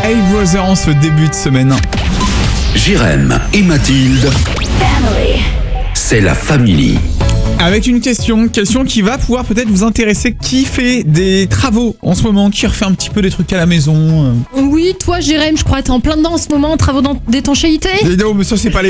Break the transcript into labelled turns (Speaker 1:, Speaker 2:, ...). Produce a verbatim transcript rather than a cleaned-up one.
Speaker 1: Hey Brother en ce début de semaine.
Speaker 2: Jérém et Mathilde, c'est la famille.
Speaker 1: Avec une question, question qui va pouvoir peut-être vous intéresser. Qui fait des travaux en ce moment? Qui refait un petit peu des trucs à la maison?
Speaker 3: Oui, toi, Jérém, je crois que t'es en plein dedans en ce moment, travaux d'étanchéité.
Speaker 1: Et non, mais ça c'est pas les